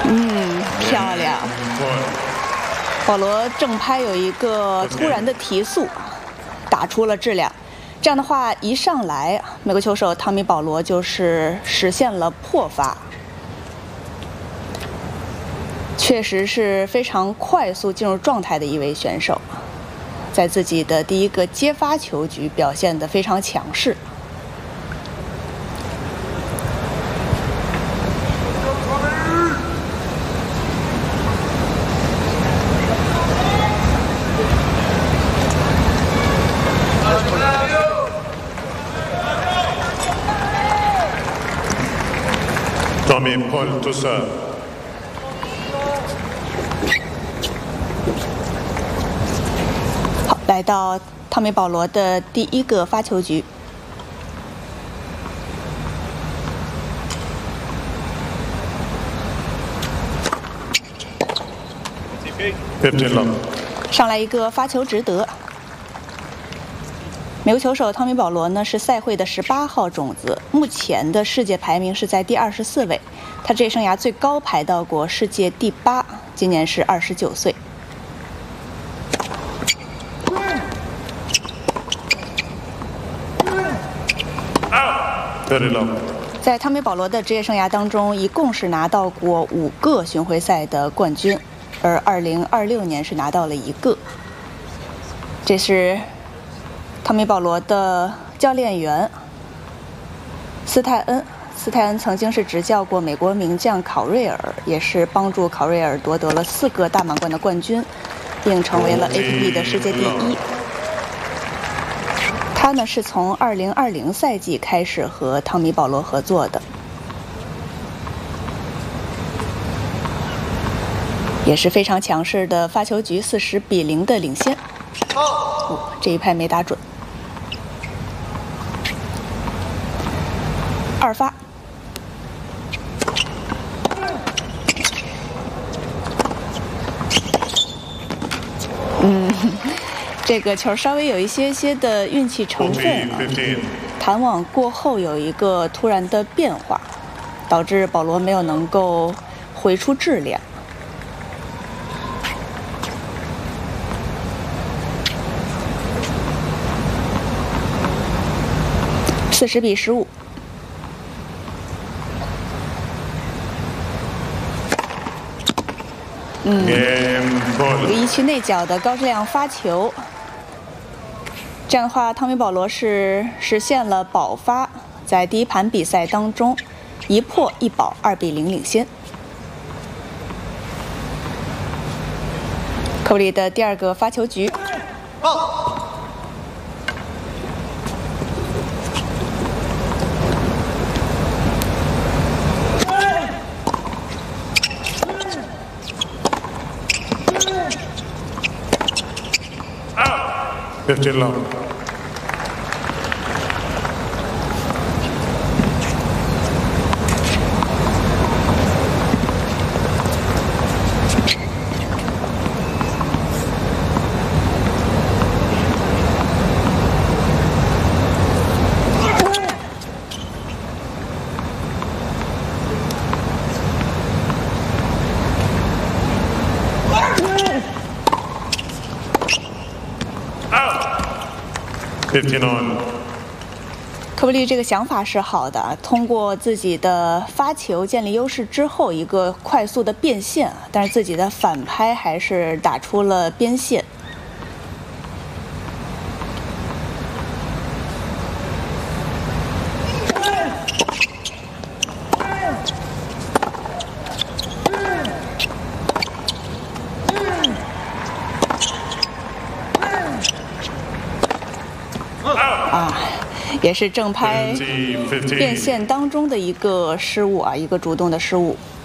漂亮。保罗正拍有一个突然的提速，打出了质量。这样的话，一上来，美国球手汤米·保罗就是实现了破发。确实是非常快速进入状态的一位选手，在自己的第一个接发球局表现得非常强势。 Tommy Paul to serve. 好，来到汤米·保罗的第一个发球局。 15 love. 上来一个发球直得。美国球手汤米·保罗呢是赛会的18号种子，目前的世界排名是在第24位。他职业生涯最高排到过世界第8，今年是29岁。 Very low. 在汤米·保罗的职业生涯当中，一共是拿到过5个巡回赛的冠军，而2026年是拿到了1个。这是汤米·保罗的教练员斯泰恩。斯泰恩曾经是执教过美国名将考瑞尔，也是帮助考瑞尔夺得了4个大满贯的冠军，并成为了 ATP 的世界第1。他呢是从2020赛季开始和汤米·保罗合作的，也是非常强势的发球局40-0的领先。这一拍没打准。二发。这个球稍微有一些的运气成分弹网过后有一个突然的变化，导致保罗没有能够回出质量。40-15。一个一区内角的高质量发球，这样的话，汤米·保罗是实现了保发，在第一盘比赛当中1破1保2-0领先。科布里的第2个发球局。 15 love. 15 on. 科布里这个想法是好的，通过自己的发球建立优势之后，一个快速的变线，但是自己的反拍还是打出了边线。也是正拍变线当中的一个失误啊，一个主动的失误。